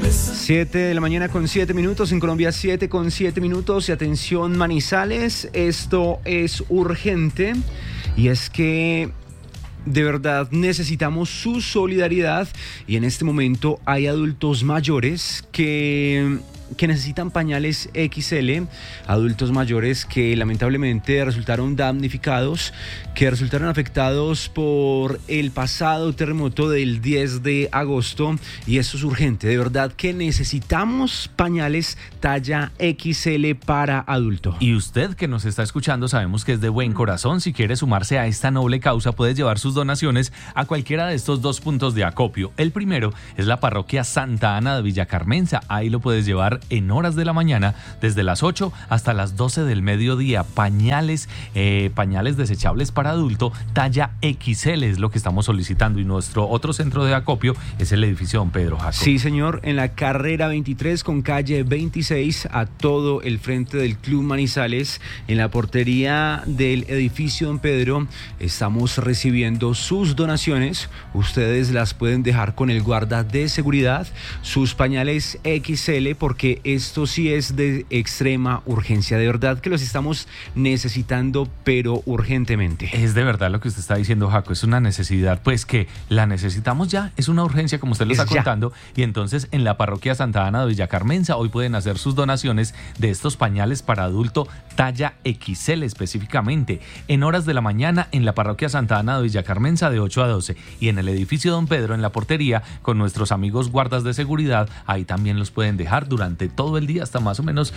7 de la mañana con 7 minutos, en Colombia 7 con 7 minutos. Y atención, Manizales, esto es urgente y es que de verdad necesitamos su solidaridad y en este momento hay adultos mayores que necesitan pañales XL, adultos mayores que lamentablemente resultaron damnificados, que resultaron afectados por el pasado terremoto del 10 de agosto y esto es urgente, de verdad que necesitamos pañales talla XL para adulto. Y usted que nos está escuchando sabemos que es de buen corazón, si quiere sumarse a esta noble causa puede llevar sus donaciones a cualquiera de estos dos puntos de acopio. El primero es la parroquia Santa Ana de Villa Carmenza, ahí lo puedes llevar en horas de la mañana, desde las 8 hasta las 12 del mediodía. Pañales desechables para adulto, talla XL es lo que estamos solicitando. Y nuestro otro centro de acopio es el edificio Don Pedro Jacob. Sí, señor, en la carrera 23 con calle 26, a todo el frente del Club Manizales, en la portería del edificio Don Pedro, estamos recibiendo sus donaciones. Ustedes las pueden dejar con el guarda de seguridad, sus pañales XL, porque esto sí es de extrema urgencia, de verdad que los estamos necesitando, pero urgentemente. Es de verdad lo que usted está diciendo, Jaco, es una necesidad, pues que la necesitamos ya, es una urgencia como usted lo está contando, y entonces en la parroquia Santa Ana de Villa Carmenza hoy pueden hacer sus donaciones de estos pañales para adulto talla XL específicamente, en horas de la mañana en la parroquia Santa Ana de Villa Carmenza de 8 a 12 y en el edificio Don Pedro en la portería con nuestros amigos guardas de seguridad, ahí también los pueden dejar durante todo el día hasta más o menos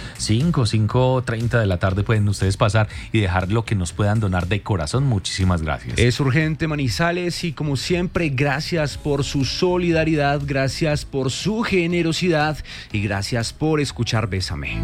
5:30 de la tarde pueden ustedes pasar y dejar lo que nos puedan donar de corazón. Muchísimas gracias. Es urgente, Manizales, y como siempre, gracias por su solidaridad, gracias por su generosidad y gracias por escuchar Bésame.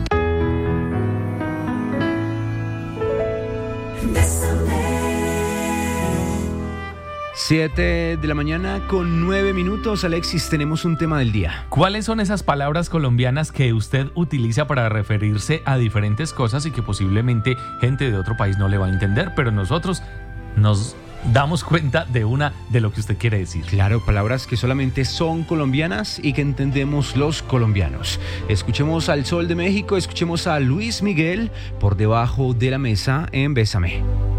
7 de la mañana con 9 minutos. Alexis, tenemos un tema del día. ¿Cuáles son esas palabras colombianas que usted utiliza para referirse a diferentes cosas y que posiblemente gente de otro país no le va a entender, pero nosotros nos damos cuenta de lo que usted quiere decir? Claro, palabras que solamente son colombianas y que entendemos los colombianos. Escuchemos al Sol de México, escuchemos a Luis Miguel, Por debajo de la mesa en Bésame.